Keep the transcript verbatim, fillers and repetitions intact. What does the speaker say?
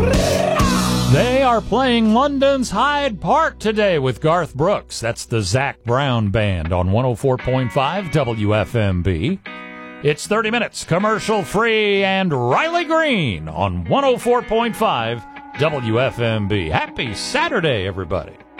They are playing London's Hyde Park today with Garth Brooks. That's the Zac Brown Band on one oh four point five W F M B. It's thirty minutes commercial-free and Riley Green on one oh four point five W F M B. Happy Saturday, everybody.